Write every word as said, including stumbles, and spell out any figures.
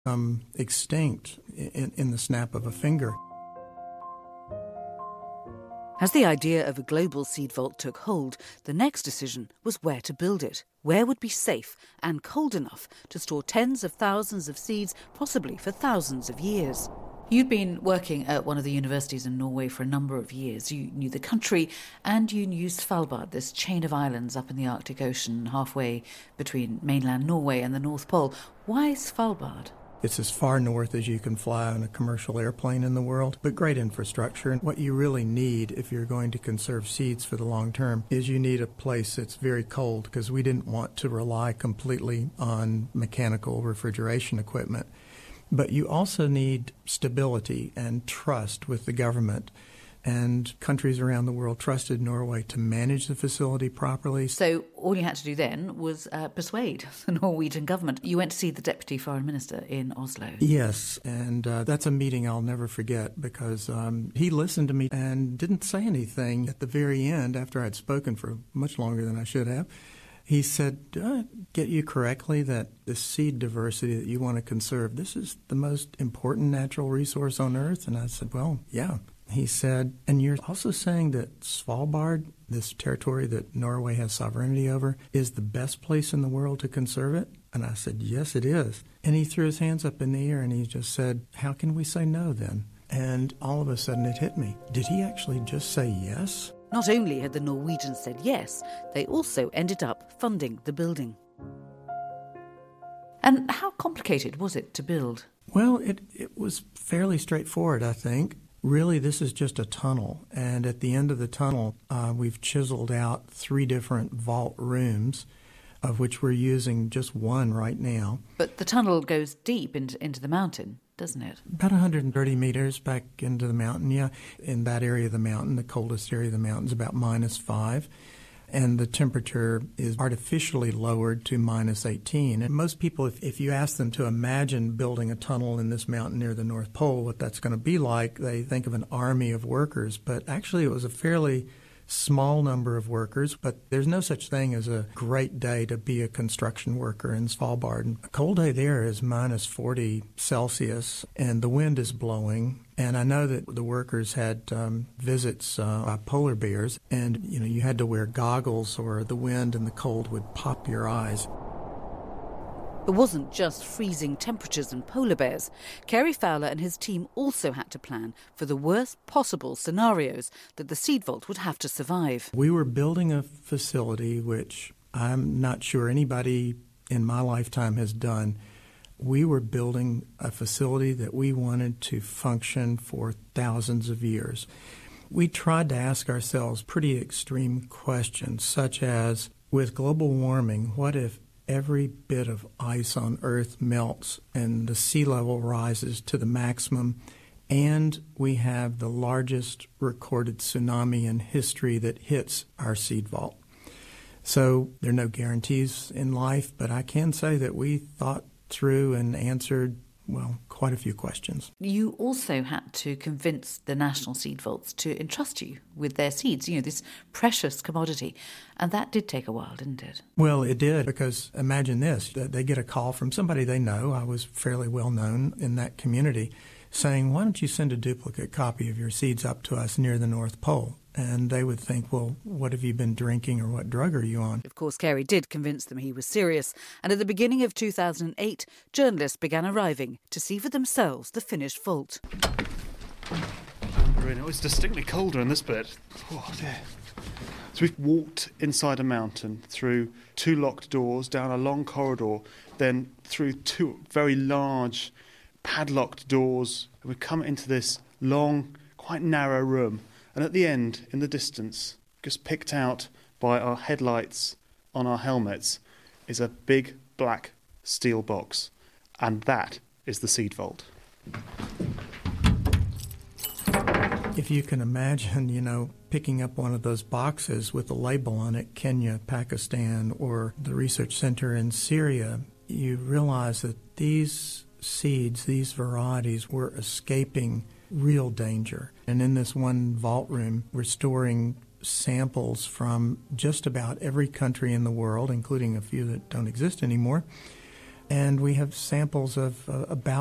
become extinct in, in the snap of a finger. As the idea of a global seed vault took hold, the next decision was where to build it. Where would be safe and cold enough to store tens of thousands of seeds, possibly for thousands of years? You'd been working at one of the universities in Norway for a number of years. You knew the country and you knew Svalbard, this chain of islands up in the Arctic Ocean, halfway between mainland Norway and the North Pole. Why Svalbard? It's as far north as you can fly on a commercial airplane in the world, but great infrastructure. And what you really need if you're going to conserve seeds for the long term is you need a place that's very cold, because we didn't want to rely completely on mechanical refrigeration equipment. But you also need stability and trust with the government. And countries around the world trusted Norway to manage the facility properly. So all you had to do then was uh, persuade the Norwegian government. You went to see the Deputy Foreign Minister in Oslo. Yes, and uh, that's a meeting I'll never forget, because um, he listened to me and didn't say anything at the very end after I'd spoken for much longer than I should have. He said, "Did I get you correctly that the seed diversity that you want to conserve, this is the most important natural resource on Earth?" And I said, "Well, yeah." He said, "And you're also saying that Svalbard, this territory that Norway has sovereignty over, is the best place in the world to conserve it?" And I said, "Yes, it is." And he threw his hands up in the air and he just said, "How can we say no then?" And all of a sudden it hit me. Did he actually just say yes? Not only had the Norwegians said yes, they also ended up funding the building. And how complicated was it to build? Well, it, it was fairly straightforward, I think. Really, this is just a tunnel, and at the end of the tunnel, uh, we've chiseled out three different vault rooms, of which we're using just one right now. But the tunnel goes deep into, into the mountain, doesn't it? About one hundred thirty meters back into the mountain, yeah. In that area of the mountain, the coldest area of the mountain is about minus five. And the temperature is artificially lowered to minus eighteen. And most people, if, if you ask them to imagine building a tunnel in this mountain near the North Pole, what that's going to be like, they think of an army of workers. But actually, it was a fairly small number of workers. But there's no such thing as a great day to be a construction worker in Svalbard. And a cold day there is minus forty Celsius, and the wind is blowing. And I know that the workers had um, visits uh, by polar bears, and you know you had to wear goggles or the wind and the cold would pop your eyes. It wasn't just freezing temperatures and polar bears. Kerry Fowler and his team also had to plan for the worst possible scenarios that the seed vault would have to survive. We were building a facility which I'm not sure anybody in my lifetime has done. We were building a facility that we wanted to function for thousands of years. We tried to ask ourselves pretty extreme questions, such as, with global warming, what if every bit of ice on Earth melts and the sea level rises to the maximum, and we have the largest recorded tsunami in history that hits our seed vault? So there are no guarantees in life, but I can say that we thought through and answered, well, quite a few questions. You also had to convince the national seed vaults to entrust you with their seeds, you know, this precious commodity. And that did take a while, didn't it? Well, it did, because imagine this. They get a call from somebody they know. I was fairly well known in that community, saying, "Why don't you send a duplicate copy of your seeds up to us near the North Pole?" And they would think, well, what have you been drinking or what drug are you on? Of course, Kerry did convince them he was serious. And at the beginning of two thousand eight, journalists began arriving to see for themselves the finished vault. It was distinctly colder in this bit. Oh, dear. So we've walked inside a mountain through two locked doors, down a long corridor, then through two very large padlocked doors. And we've come into this long, quite narrow room. And at the end, in the distance, just picked out by our headlights on our helmets, is a big black steel box. And that is the seed vault. If you can imagine, you know, picking up one of those boxes with a label on it, Kenya, Pakistan, or the research center in Syria, you realize that these seeds, these varieties, were escaping real danger. And in this one vault room, we're storing samples from just about every country in the world, including a few that don't exist anymore. and we have samples of uh, about